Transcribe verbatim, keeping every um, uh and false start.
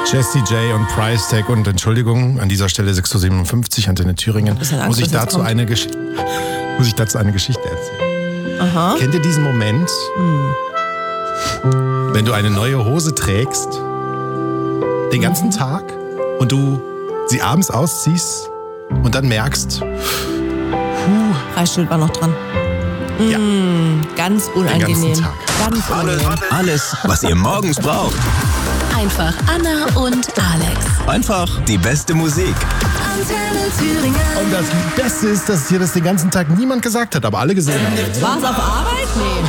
Jessie J und Price Tag und Entschuldigung, an dieser Stelle sechs Uhr siebenundfünfzig, Antenne Thüringen. Angst, muss, ich dazu eine Gesch- muss ich dazu eine Geschichte erzählen? Aha. Kennt ihr diesen Moment, hm. wenn du eine neue Hose trägst, den ganzen mhm. Tag, und du sie abends ausziehst und dann merkst, puh, Preisschild war noch dran. Ja. Mmh, ganz unangenehm. Den ganzen Tag. Ganz unangenehm. Alles, was ihr morgens braucht. Einfach Anna und Alex. Einfach die beste Musik. Antenne Thüringen. Und das Beste ist, dass hier das den ganzen Tag niemand gesagt hat, aber alle gesehen haben. War's auf Arbeit? Nee.